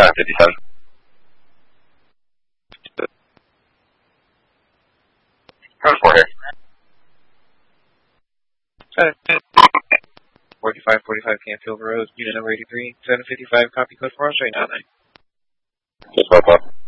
757. 4 here. 4545 Canfield Road, unit number 83, 755, copy code for us right now. Just woke up.